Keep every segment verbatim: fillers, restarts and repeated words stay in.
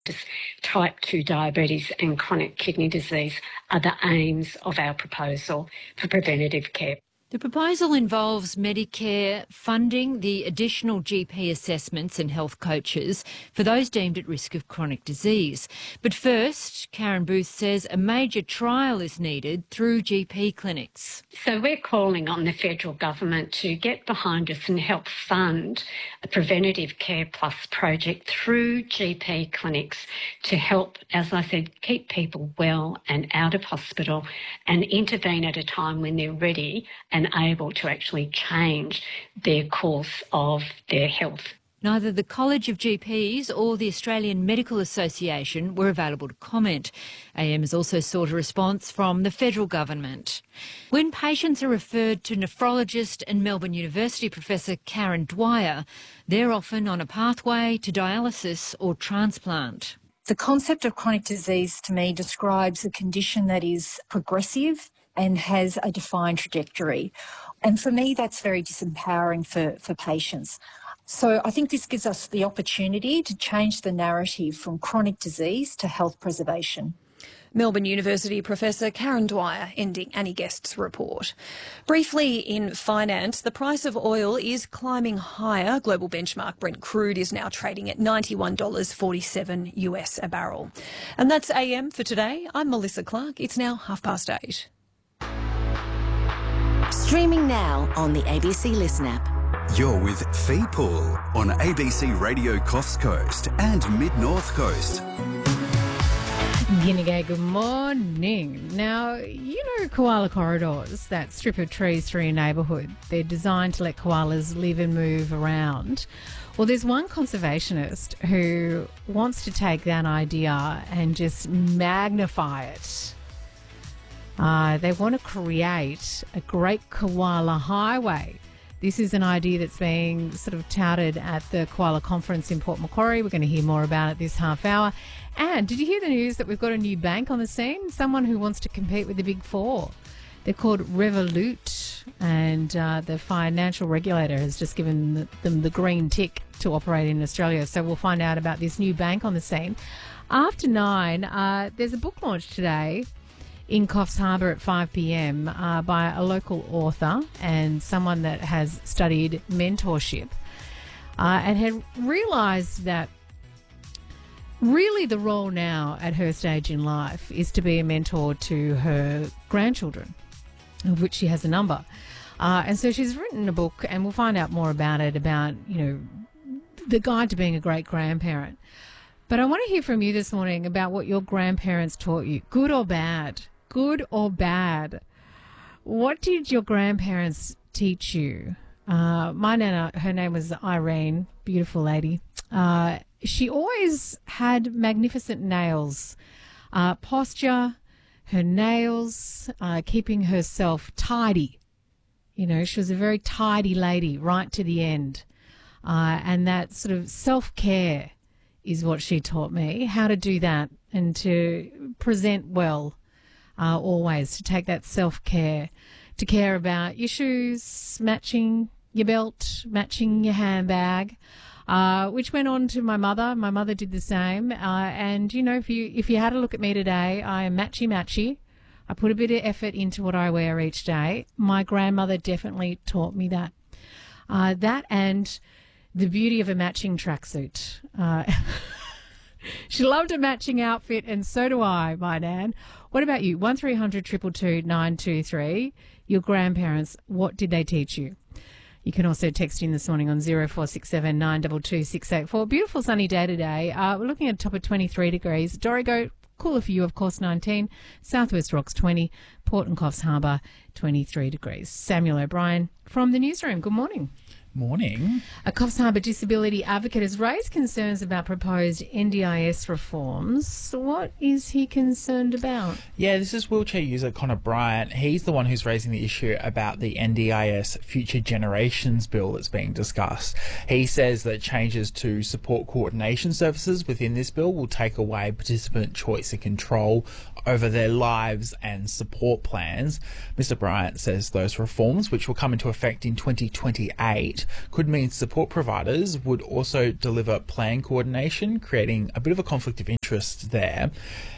Type two diabetes and chronic kidney disease are the aims of our proposal for preventative care. The proposal involves Medicare funding the additional G P assessments and health coaches for those deemed at risk of chronic disease. But first, Karen Booth says a major trial is needed through G P clinics. So we're calling on the federal government to get behind us and help fund a Preventative Care Plus project through G P clinics to help, as I said, keep people well and out of hospital and intervene at a time when they're ready and able to actually change their course of their health. Neither the College of G Ps or the Australian Medical Association were available to comment. A M has also sought a response from the federal government. When patients are referred to nephrologist and Melbourne University Professor Karen Dwyer, they're often on a pathway to dialysis or transplant. The concept of chronic disease to me describes a condition that is progressive and has a defined trajectory. And for me, that's very disempowering for, for patients. So I think this gives us the opportunity to change the narrative from chronic disease to health preservation. Melbourne University Professor Karen Dwyer ending Annie Guest's report. Briefly in finance, the price of oil is climbing higher. Global benchmark Brent crude is now trading at ninety-one dollars forty-seven US a barrel. And that's A M for today. I'm Melissa Clark. It's now half past eight. Streaming now on the A B C Listen app. You're with Fee Pool on A B C Radio Coast Coast and Mid-North Coast. Guinea, good morning. Now, you know koala corridors, that strip of trees through your neighbourhood. They're designed to let koalas live and move around. Well, there's one conservationist who wants to take that idea and just magnify it. Uh, they want to create a great koala highway. This is an idea that's being sort of touted at the Koala Conference in Port Macquarie. We're going to hear more about it this half hour. And did you hear the news that we've got a new bank on the scene? Someone who wants to compete with the Big Four. They're called Revolut, and uh, the financial regulator has just given the, them the green tick to operate in Australia. So we'll find out about this new bank on the scene. After nine, uh, there's a book launch today in Coffs Harbour at five p.m. Uh, by a local author and someone that has studied mentorship uh, and had realised that really the role now at her stage in life is to be a mentor to her grandchildren, of which she has a number. Uh, and so she's written a book, and we'll find out more about it, about, you know, the guide to being a great grandparent. But I want to hear from you this morning about what your grandparents taught you, good or bad. Good or bad? What did your grandparents teach you? Uh, my nana, her name was Irene, beautiful lady. Uh, she always had magnificent nails, uh, posture, her nails, uh, keeping herself tidy. You know, she was a very tidy lady right to the end. Uh, and that sort of self-care is what she taught me, how to do that and to present well. Uh, always to take that self-care, to care about your shoes, matching your belt, matching your handbag, uh, which went on to my mother. My mother did the same. Uh, and, you know, if you if you had a look at me today, I am matchy-matchy. I put a bit of effort into what I wear each day. My grandmother definitely taught me that. Uh, that and the beauty of a matching tracksuit. Uh She loved a matching outfit, and so do I, my Nan. What about you? one three hundred two two two nine two three. Your grandparents, what did they teach you? You can also text in this morning on zero four six seven nine two two six eight four. Beautiful sunny day today. Uh, we're looking at a top of twenty-three degrees. Dorrigo, cooler for you, of course, nineteen. Southwest Rocks, twenty. Port and Coffs Harbour, twenty-three degrees. Samuel O'Brien from the newsroom. Good morning. Morning. A Coffs Harbour disability advocate has raised concerns about proposed N D I S reforms. What is he concerned about? Yeah, this is wheelchair user Connor Bryant. He's the one who's raising the issue about the N D I S Future Generations Bill that's being discussed. He says that changes to support coordination services within this bill will take away participant choice and control over their lives and support plans. Mister Bryant says those reforms, which will come into effect in twenty twenty-eight, accommodate could mean support providers would also deliver plan coordination, creating a bit of a conflict of interest there.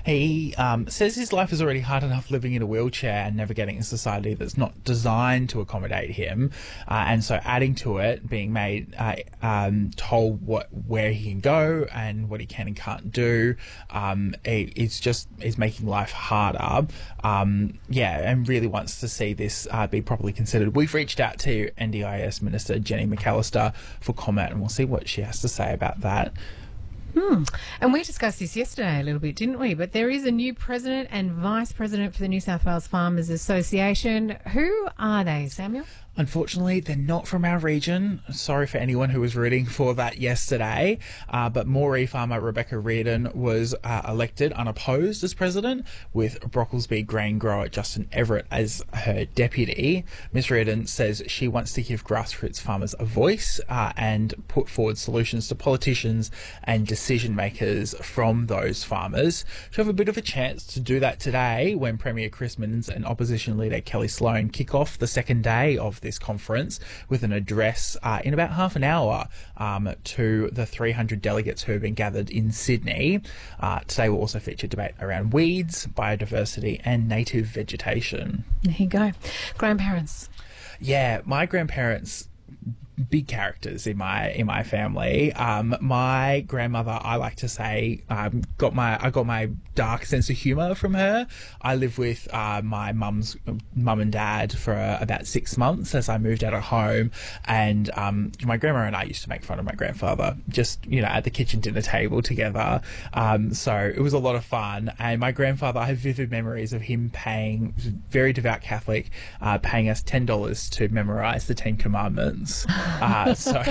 He um, says his life is already hard enough living in a wheelchair and navigating a society that's not designed to accommodate him, uh, and so adding to it, being made uh, um, told what where he can go and what he can and can't do, um, it, it's just is making life harder. Um, yeah, and really wants to see this uh, be properly considered. We've reached out to N D I S Minister Jenny McAllister for comment, and we'll see what she has to say about that. Hmm. And we discussed this yesterday a little bit, didn't we? But there is a new president and vice president for the New South Wales Farmers Association. Who are they, Samuel? Unfortunately, they're not from our region. Sorry for anyone who was rooting for that yesterday. Uh, but Moree farmer Rebecca Reardon was uh, elected unopposed as president, with Brocklesby grain grower Justin Everett as her deputy. Miz Reardon says she wants to give grassroots farmers a voice uh, and put forward solutions to politicians and decision makers from those farmers. She'll have a bit of a chance to do that today when Premier Chris Minns and opposition leader Kelly Sloan kick off the second day of this conference with an address uh, in about half an hour um, to the three hundred delegates who have been gathered in Sydney. Uh, today will also feature debate around weeds, biodiversity and native vegetation. There you go. Grandparents. Yeah, my grandparents, big characters in my in my family. Um, my grandmother, I like to say, um, got my I got my dark sense of humour from her. I lived with uh, my mum's mum and dad for uh, about six months as I moved out of home, and um, my grandma and I used to make fun of my grandfather, just you know at the kitchen dinner table together. Um, so it was a lot of fun. And my grandfather, I have vivid memories of him paying, very devout Catholic, uh, paying us ten dollars to memorise the Ten Commandments. Uh, so,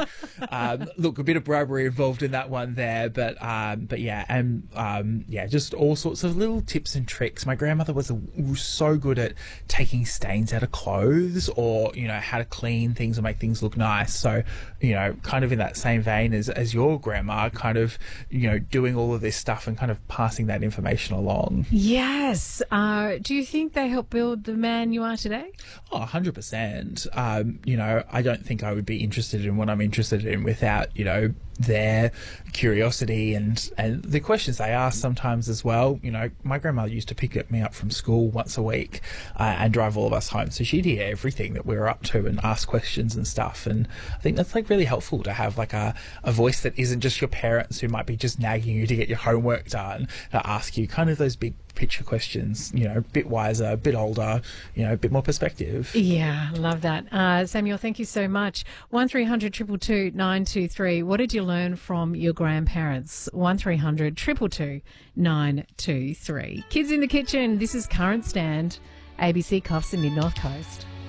um, look, a bit of bribery involved in that one there, but um, but yeah, and um, yeah, just all sorts of little tips and tricks. My grandmother was, a, was so good at taking stains out of clothes, or you know how to clean things or make things look nice. So, you know, kind of in that same vein as as your grandma, kind of you know doing all of this stuff and kind of passing that information along. Yes. Uh, do you think they helped build the man you are today? Oh, one hundred percent. Um, you know, I don't think I would be interested in what I'm interested in without, you know, their curiosity and, and the questions they ask sometimes as well. You know, my grandma used to pick me up from school once a week uh, and drive all of us home. So she'd hear everything that we were up to and ask questions and stuff. And I think that's like really helpful to have like a, a voice that isn't just your parents who might be just nagging you to get your homework done, to ask you kind of those big picture questions, you know, a bit wiser, a bit older, you know, a bit more perspective. Yeah, love that. Uh, Samuel, thank you so much. one three hundred two two two nine two three. What did you learn from your grandparents? one three hundred two two two nine two three. Kids in the Kitchen. This is Current Stand, A B C Cuffs and Mid North Coast.